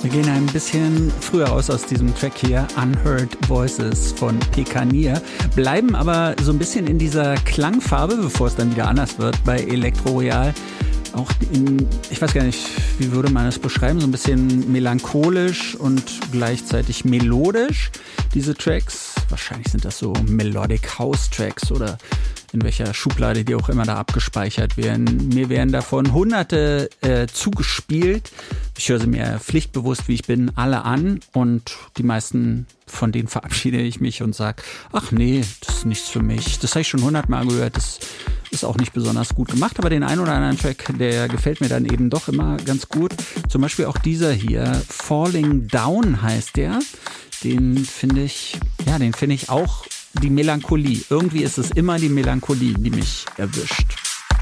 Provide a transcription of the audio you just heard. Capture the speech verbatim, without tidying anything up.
Wir gehen ein bisschen früher aus aus diesem Track hier, Unheard Voices von Pekanier, bleiben aber so ein bisschen in dieser Klangfarbe, bevor es dann wieder anders wird bei Elektro Royal. Auch in, ich weiß gar nicht, wie würde man das beschreiben, so ein bisschen melancholisch und gleichzeitig melodisch, diese Tracks. Wahrscheinlich sind das so Melodic House Tracks oder in welcher Schublade die auch immer da abgespeichert werden. Mir werden davon hunderte äh, zugespielt. Ich höre sie mir pflichtbewusst, wie ich bin, alle an und die meisten von denen verabschiede ich mich und sage, ach nee, das ist nichts für mich. Das habe ich schon hundertmal gehört, das ist auch nicht besonders gut gemacht, aber den einen oder anderen Track, der gefällt mir dann eben doch immer ganz gut. Zum Beispiel auch dieser hier, Falling Down heißt der. Den finde ich, ja, den finde ich auch die Melancholie. Irgendwie ist es immer die Melancholie, die mich erwischt.